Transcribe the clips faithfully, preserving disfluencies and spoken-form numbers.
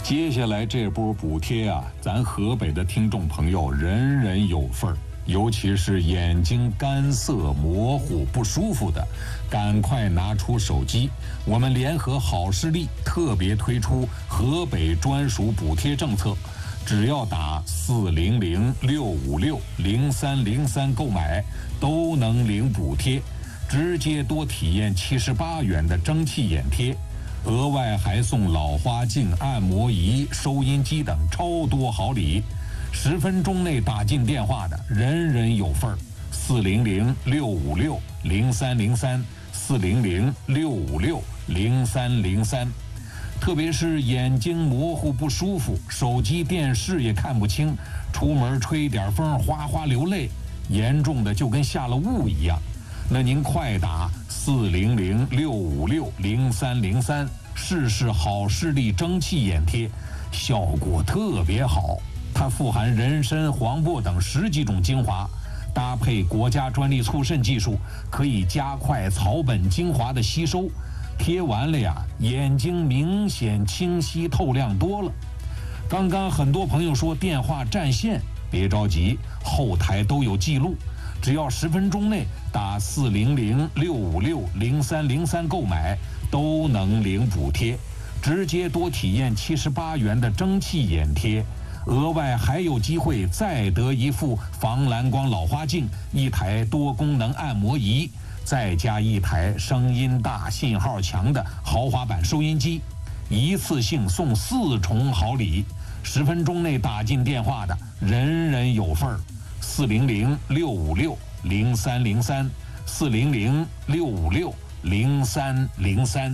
接下来这波补贴啊，咱河北的听众朋友人人有份儿，尤其是眼睛干涩、模糊、不舒服的，赶快拿出手机，我们联合好视力特别推出河北专属补贴政策，只要打四零零六五六零三零三购买，都能领补贴，直接多体验七十八元的蒸汽眼贴。额外还送老花镜、按摩仪、收音机等超多好礼，十分钟内打进电话的人人有份儿。四零零六五六零三零三，四零零六五六零三零三。特别是眼睛模糊不舒服，手机、电视也看不清，出门吹点风哗哗流泪，严重的就跟下了雾一样。那您快打四零零六五六零三零三试试好视力蒸汽眼贴，效果特别好。它富含人参、黄柏等十几种精华，搭配国家专利促渗技术，可以加快草本精华的吸收。贴完了呀，眼睛明显清晰透亮多了。刚刚很多朋友说电话占线，别着急，后台都有记录。只要十分钟内打四零零六五六零三零三购买，都能领补贴，直接多体验七十八元的蒸汽眼贴，额外还有机会再得一副防蓝光老花镜，一台多功能按摩仪，再加一台声音大、信号强的豪华版收音机，一次性送四重好礼，十分钟内打进电话的人人有份儿。四零零六五六零三零三，四零零六五六零三零三。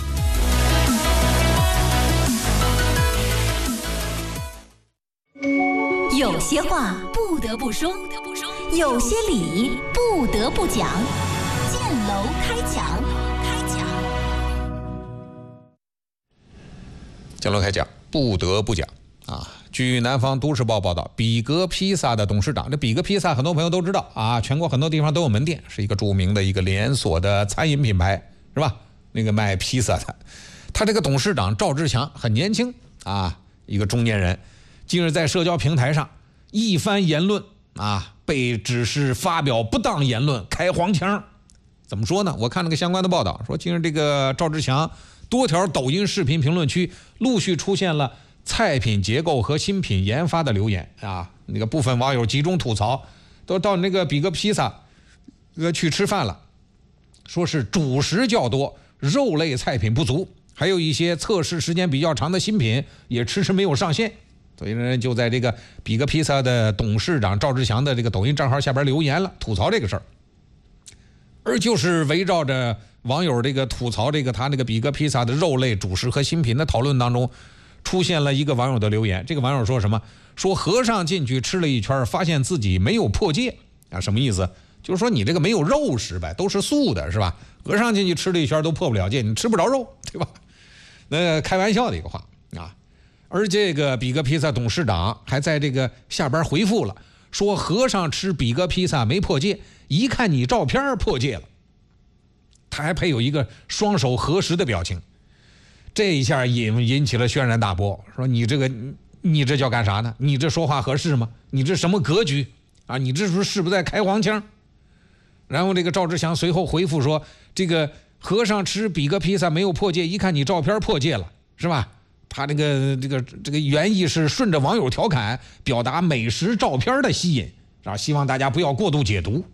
有些话不得不说，有些理不得不讲。建楼开讲，开讲。 建楼开讲，不得不讲啊！据南方都市报报道，比格披萨的董事长，这比格披萨很多朋友都知道啊，全国很多地方都有门店，是一个著名的一个连锁的餐饮品牌，是吧？那个卖披萨的，他这个董事长赵志强很年轻啊，一个中年人，近日在社交平台上一番言论啊，被指是发表不当言论，开黄腔。怎么说呢？我看了个相关的报道，说近日这个赵志强多条抖音视频评论区陆续出现了菜品结构和新品研发的留言啊，那个部分网友集中吐槽，都到那个比格披萨呃去吃饭了，说是主食较多，肉类菜品不足，还有一些测试时间比较长的新品也迟迟没有上线，所以呢就在这个比格披萨的董事长赵志强的这个抖音账号下边留言了，吐槽这个事儿。而就是围绕着网友这个吐槽这个他那个比格披萨的肉类主食和新品的讨论当中，出现了一个网友的留言，这个网友说什么？说和尚进去吃了一圈，发现自己没有破戒啊，什么意思？就是说你这个没有肉食呗，都是素的，是吧？和尚进去吃了一圈都破不了戒，你吃不着肉，对吧？那开玩笑的一个话啊。而这个比格披萨董事长还在这个下边回复了，说和尚吃比格披萨没破戒，一看你照片破戒了。他还配有一个双手合十的表情。这一下引引起了轩然大波，说你这个你这叫干啥呢？你这说话合适吗？你这什么格局啊？你这是是不是在开黄腔？然后这个赵志强随后回复说，这个和尚吃比格披萨没有破戒，一看你照片破戒了，是吧？他这个这个这个原意是顺着网友调侃，表达美食照片的吸引，啊，希望大家不要过度解读。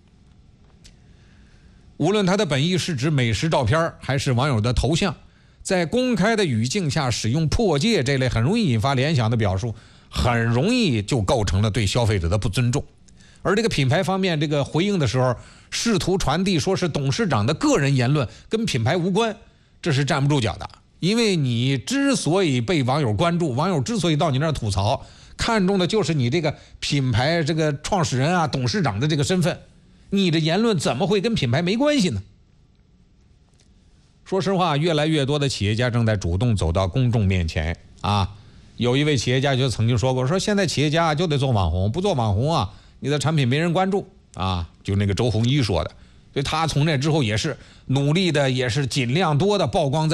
无论他的本意是指美食照片还是网友的头像，在公开的语境下使用破戒这类很容易引发联想的表述，很容易就构成了对消费者的不尊重。而这个品牌方面这个回应的时候，试图传递说是董事长的个人言论跟品牌无关，这是站不住脚的。因为你之所以被网友关注，网友之所以到你那儿吐槽，看重的就是你这个品牌这个创始人啊、董事长的这个身份，你的言论怎么会跟品牌没关系呢？说实话，越来越多的企业家正在主动走到公众面前啊。有一位企业家就曾经说过，说现在企业家就得做网红，不做网红啊，你的产品没人关注啊。就那个周鸿祎说的，所以他从那之后也是努力的，也是尽量多的曝光在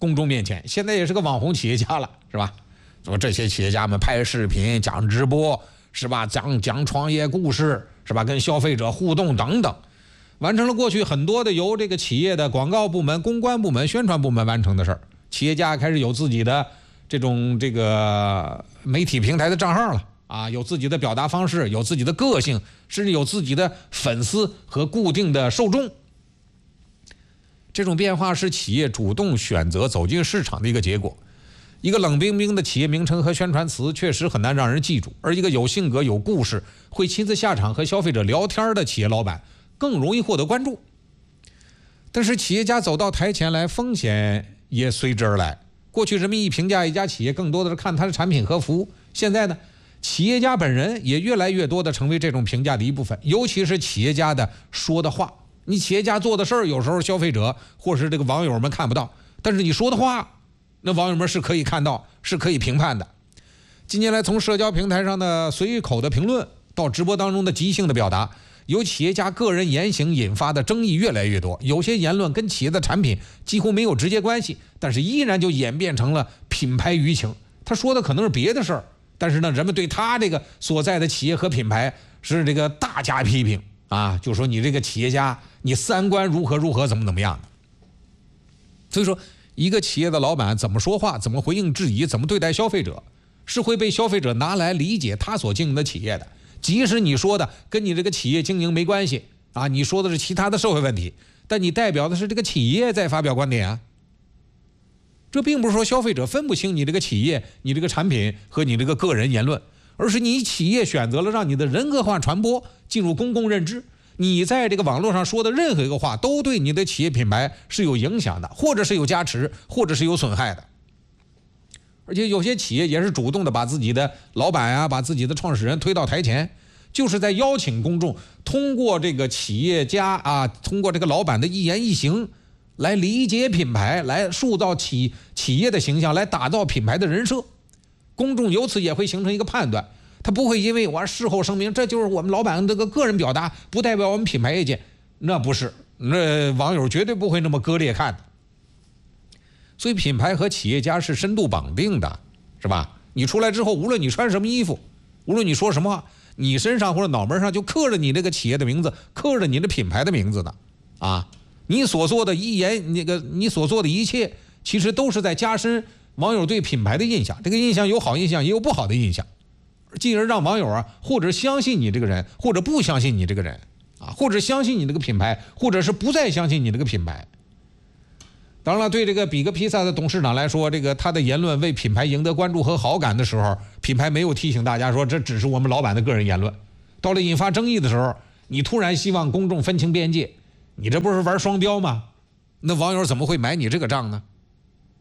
公众面前，现在也是个网红企业家了，是吧？说这些企业家们拍视频、讲直播，是吧？讲讲创业故事，是吧？跟消费者互动等等，完成了过去很多的由这个企业的广告部门、公关部门、宣传部门完成的事儿。企业家开始有自己的这种这个媒体平台的账号了啊，有自己的表达方式，有自己的个性，甚至有自己的粉丝和固定的受众。这种变化是企业主动选择走进市场的一个结果。一个冷冰冰的企业名称和宣传词确实很难让人记住，而一个有性格、有故事、会亲自下场和消费者聊天的企业老板更容易获得关注。但是企业家走到台前来，风险也随之而来。过去人们一评价一家企业，更多的是看它的产品和服务。现在呢，企业家本人也越来越多的成为这种评价的一部分，尤其是企业家的说的话。你企业家做的事儿，有时候消费者或是这个网友们看不到，但是你说的话，那网友们是可以看到，是可以评判的。近年来，从社交平台上的随口的评论到直播当中的即兴的表达，由企业家个人言行引发的争议越来越多。有些言论跟企业的产品几乎没有直接关系，但是依然就演变成了品牌舆情。他说的可能是别的事儿，但是呢，人们对他这个所在的企业和品牌是这个大加批评啊，就说你这个企业家，你三观如何如何，怎么怎么样的。所以说，一个企业的老板怎么说话，怎么回应质疑，怎么对待消费者，是会被消费者拿来理解他所经营的企业的。即使你说的跟你这个企业经营没关系啊，你说的是其他的社会问题，但你代表的是这个企业在发表观点啊。这并不是说消费者分不清你这个企业、你这个产品和你这个个人言论，而是你企业选择了让你的人格化传播进入公共认知。你在这个网络上说的任何一个话，都对你的企业品牌是有影响的，或者是有加持，或者是有损害的。而且有些企业也是主动的把自己的老板啊，把自己的创始人推到台前，就是在邀请公众通过这个企业家啊，通过这个老板的一言一行来理解品牌，来塑造企企业的形象，来打造品牌的人设。公众由此也会形成一个判断，他不会因为我事后声明这就是我们老板这个个人表达，不代表我们品牌意见。那不是，那网友绝对不会那么割裂看的。所以品牌和企业家是深度绑定的，是吧？你出来之后，无论你穿什么衣服，无论你说什么话，你身上或者脑门上就刻着你这个企业的名字，刻着你的品牌的名字的啊！你所做的一言，那个你所做的一切，其实都是在加深网友对品牌的印象。这个印象有好印象，也有不好的印象，进而让网友啊，或者相信你这个人，或者不相信你这个人啊，或者相信你这个品牌，或者是不再相信你这个品牌。当然了，对这个比格披萨的董事长来说，这个他的言论为品牌赢得关注和好感的时候，品牌没有提醒大家说这只是我们老板的个人言论。到了引发争议的时候，你突然希望公众分清边界，你这不是玩双标吗？那网友怎么会买你这个账呢？